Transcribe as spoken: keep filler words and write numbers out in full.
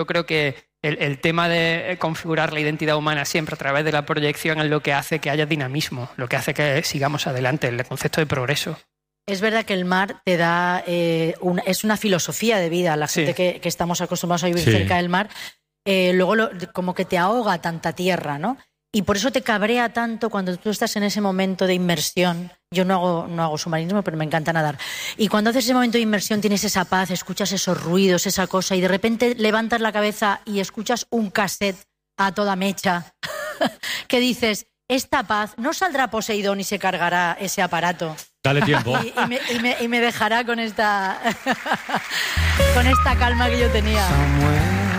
Yo creo que el, el tema de configurar la identidad humana siempre a través de la proyección es lo que hace que haya dinamismo, lo que hace que sigamos adelante, el concepto de progreso. Es verdad que el mar te da, eh, una, es una filosofía de vida, la gente sí. que, que estamos acostumbrados a vivir sí. cerca del mar, eh, luego lo, como que te ahoga tanta tierra, ¿no? Y por eso te cabrea tanto cuando tú estás en ese momento de inmersión. Yo no hago, no hago submarinismo, pero me encanta nadar. Y cuando haces ese momento de inmersión tienes esa paz, escuchas esos ruidos, esa cosa, y de repente levantas la cabeza y escuchas un cassette a toda mecha que dices, esta paz, ¿no saldrá Poseidón y se cargará ese aparato? Dale tiempo. Y, y, me, y, me, y me dejará con esta, con esta calma que yo tenía.